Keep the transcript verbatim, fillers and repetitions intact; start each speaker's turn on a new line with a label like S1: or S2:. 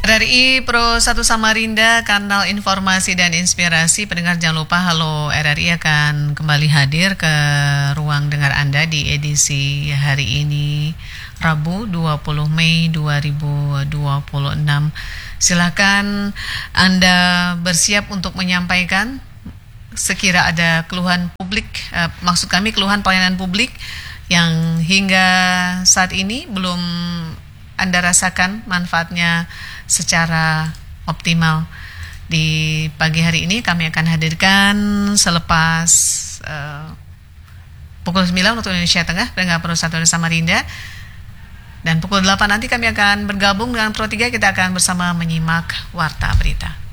S1: R R I Pro satu Samarinda, kanal informasi dan inspirasi. Pendengar jangan lupa, Halo R R I akan kembali hadir ke ruang dengar Anda di edisi hari ini, Rabu dua puluh Mei dua ribu dua puluh enam. Silakan Anda bersiap untuk menyampaikan sekira ada keluhan publik, eh, maksud kami keluhan pelayanan publik yang hingga saat ini belum Anda rasakan manfaatnya secara optimal. Di pagi hari ini kami akan hadirkan selepas uh, pukul sembilan waktu Indonesia Tengah, pendengar Pro satu Samarinda, dan pukul delapan nanti kami akan bergabung dengan Pro tiga. Kita akan bersama menyimak Warta Berita.